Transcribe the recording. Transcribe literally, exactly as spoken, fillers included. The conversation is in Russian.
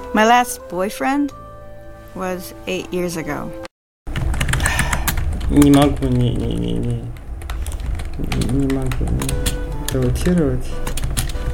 My last boyfriend was eight years ago. Не могу, не, не, не, не. Не могу, не. Ротировать.